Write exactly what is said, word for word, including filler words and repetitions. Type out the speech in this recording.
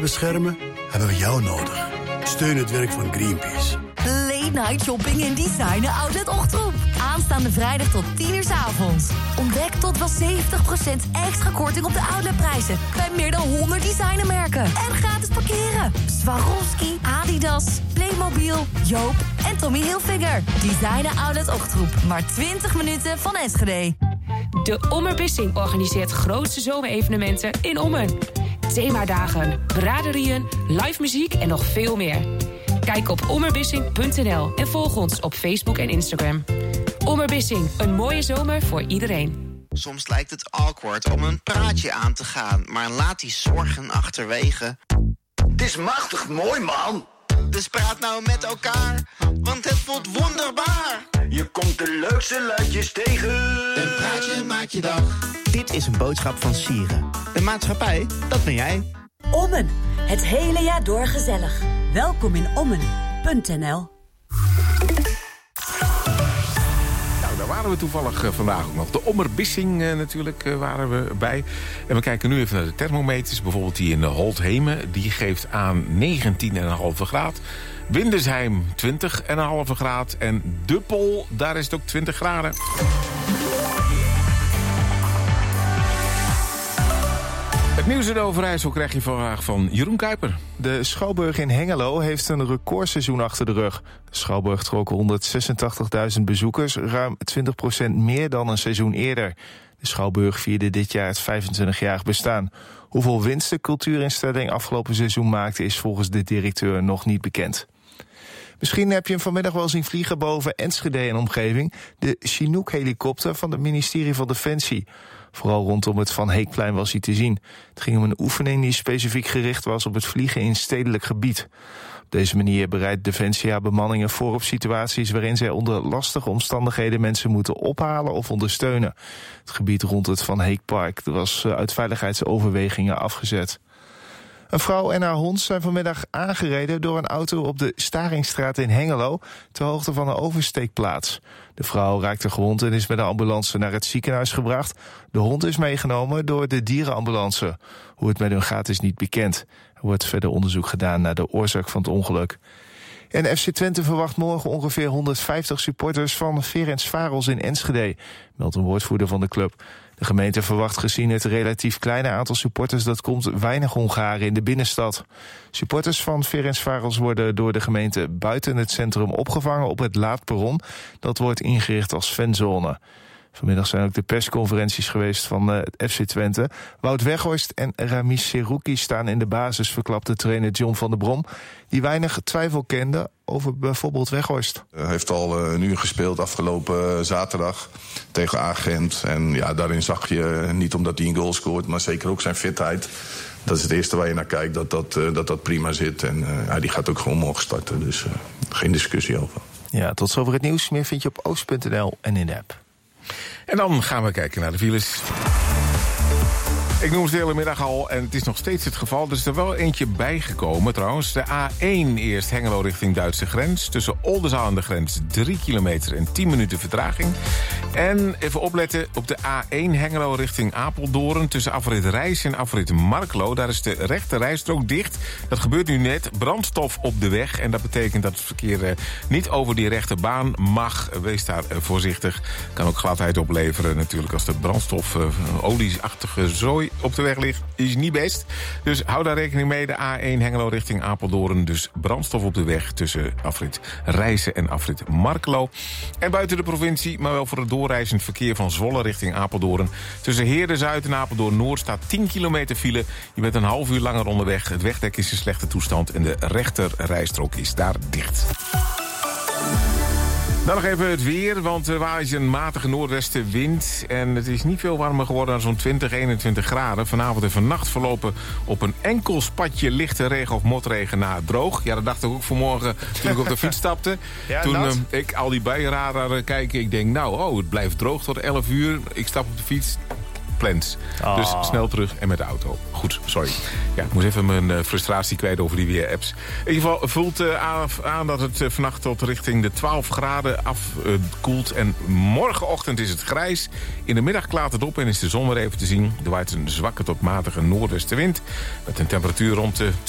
beschermen, hebben we jou nodig. Steun het werk van Greenpeace. Late night shopping in Designer Outlet Ochtroep. Aanstaande vrijdag tot tien uur 's avonds. Ontdek tot wel zeventig procent extra korting op de outletprijzen. Bij meer dan honderd designermerken. En gratis parkeren. Swarovski, Adidas, Playmobil, Joop en Tommy Hilfiger. Designer Outlet Ochtroep. Maar twintig minuten van Enschede. De Ommerbissing organiseert grootste zomerevenementen in Ommen. Themadagen, braderieën, live muziek en nog veel meer. Kijk op ommerbissing punt n l en volg ons op Facebook en Instagram. Ommerbissing, een mooie zomer voor iedereen. Soms lijkt het awkward om een praatje aan te gaan, maar laat die zorgen achterwege. Het is machtig mooi, man. Dus praat nou met elkaar, want het voelt wonderbaar. Je komt de leukste luidjes tegen. Een praatje maakt je dag. Dit is een boodschap van Sieren. De maatschappij, dat ben jij. Ommen, het hele jaar door gezellig. Welkom in ommen punt n l. Nou, daar waren we toevallig uh, vandaag ook nog. De Ommerbissing uh, natuurlijk uh, waren we bij. En we kijken nu even naar de thermometers. Bijvoorbeeld die in de Holthemen. Die geeft aan negentien komma vijf graden. Windesheim twintig komma vijf graden. En Duppel, daar is het ook twintig graden. Het nieuws in Overijssel krijg je vandaag van Jeroen Kuiper. De Schouwburg in Hengelo heeft een recordseizoen achter de rug. De Schouwburg trok honderdzesentachtigduizend bezoekers, ruim twintig procent meer dan een seizoen eerder. De Schouwburg vierde dit jaar het vijfentwintigjarig bestaan. Hoeveel winst de cultuurinstelling afgelopen seizoen maakte is volgens de directeur nog niet bekend. Misschien heb je hem vanmiddag wel zien vliegen boven Enschede en omgeving. De Chinook-helikopter van het ministerie van Defensie. Vooral rondom het Van Heekplein was hij te zien. Het ging om een oefening die specifiek gericht was op het vliegen in stedelijk gebied. Op deze manier bereidt Defensie haar bemanningen voor op situaties waarin zij onder lastige omstandigheden mensen moeten ophalen of ondersteunen. Het gebied rond het Van Heekpark was uit veiligheidsoverwegingen afgezet. Een vrouw en haar hond zijn vanmiddag aangereden door een auto op de Staringstraat in Hengelo, ter hoogte van een oversteekplaats. De vrouw raakte gewond en is met de ambulance naar het ziekenhuis gebracht. De hond is meegenomen door de dierenambulance. Hoe het met hun gaat is niet bekend. Er wordt verder onderzoek gedaan naar de oorzaak van het ongeluk. En F C Twente verwacht morgen ongeveer honderdvijftig supporters van Ferencváros in Enschede, meldt een woordvoerder van de club. De gemeente verwacht gezien het relatief kleine aantal supporters dat komt weinig Hongaren in de binnenstad. Supporters van Ferencváros worden door de gemeente buiten het centrum opgevangen op het laadperron. Dat wordt ingericht als fanzone. Vanmiddag zijn ook de persconferenties geweest van uh, F C Twente. Wout Weghorst en Ramis Serouki staan in de basis, verklapte trainer John van der Brom, die weinig twijfel kende over bijvoorbeeld Weghorst. Hij heeft al uh, een uur gespeeld afgelopen uh, zaterdag tegen Agent. En ja, daarin zag je, uh, niet omdat hij een goal scoort, maar zeker ook zijn fitheid. Dat is het eerste waar je naar kijkt, dat dat, uh, dat, dat prima zit. En uh, ja, die gaat ook gewoon morgen starten, dus uh, geen discussie over. Ja, tot zover het nieuws. Meer vind je op oost punt n l en in de app. En dan gaan we kijken naar de files. Ik noem het de hele middag al en het is nog steeds het geval. Er is er wel eentje bijgekomen trouwens. De A één eerst Hengelo richting Duitse grens. Tussen Oldenzaal en de grens drie kilometer en tien minuten vertraging. En even opletten op de A één Hengelo richting Apeldoorn. Tussen afrit Rijs en afrit Marklo. Daar is de rechte rijstrook dicht. Dat gebeurt nu net. Brandstof op de weg. En dat betekent dat het verkeer eh, niet over die rechte baan mag. Wees daar eh, voorzichtig. Kan ook gladheid opleveren natuurlijk als de brandstof eh, olieachtige zooi op de weg ligt, is niet best. Dus hou daar rekening mee. De A één Hengelo richting Apeldoorn. Dus brandstof op de weg tussen afrit Rijssen en afrit Markelo. En buiten de provincie, maar wel voor het doorreizend verkeer van Zwolle richting Apeldoorn. Tussen Heerde-Zuid en Apeldoorn-Noord staat tien kilometer file. Je bent een half uur langer onderweg. Het wegdek is in slechte toestand en de rechter rijstrook is daar dicht. Dan nog even het weer, want er waait een matige noordwestenwind. En het is niet veel warmer geworden dan zo'n twintig, eenentwintig graden. Vanavond en vannacht verlopen op een enkel spatje lichte regen of motregen na droog. Ja, dat dacht ik ook vanmorgen toen ik op de fiets stapte. Ja, toen uh, ik al die buienradar kijken, ik denk nou, oh, het blijft droog tot elf uur. Ik stap op de fiets. Plans. Oh. Dus snel terug en met de auto. Goed, sorry. Ja, ik moest even mijn uh, frustratie kwijt over die weer-apps. In ieder geval voelt uh, aan, aan dat het uh, vannacht tot richting de twaalf graden afkoelt. Uh, en morgenochtend is het grijs. In de middag klaart het op en is de zon weer even te zien. Er waait een zwakke tot matige noordwestenwind. Met een temperatuur rond de